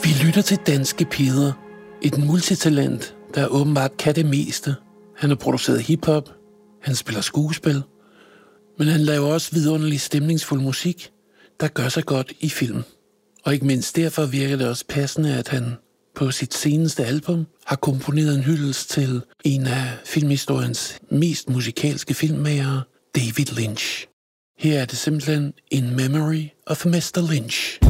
Vi lytter til Danske Peder, et multitalent, der åbenbart kan det meste. Han har produceret hiphop, han spiller skuespil, men han laver også vidunderlig stemningsfuld musik, der gør sig godt i film. Og ikke mindst derfor virker det også passende, at han på sit seneste album har komponeret en hyldest til en af filmhistoriens mest musikalske filmmagere, David Lynch. Her er det simpelthen In Memory of Mr. Lynch.